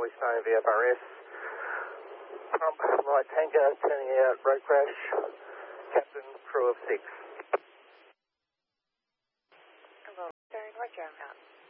Charlie Stone VFRS. Pump right tanker turning out, road crash. Captain, crew of 6. Hello, Stone, Roger, I'm out.